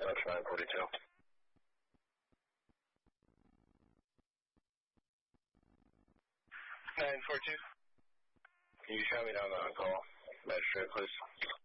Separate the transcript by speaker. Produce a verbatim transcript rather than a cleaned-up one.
Speaker 1: That's nine forty-two. nine four two. Can you shout me down the on-call magistrate, please?